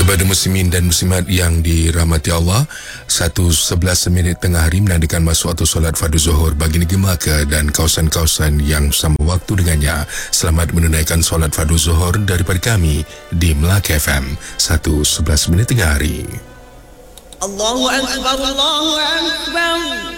Kepada muslimin dan muslimat yang dirahmati Allah, 1:11 tengah hari menandakan masuk waktu solat fardu zuhur bagi negeri Melaka dan kawasan-kawasan yang sama waktu dengannya. Selamat menunaikan solat fardu zuhur daripada kami di Melaka FM, 1:11 tengah hari. Allahu Akbar, Allahu Akbar.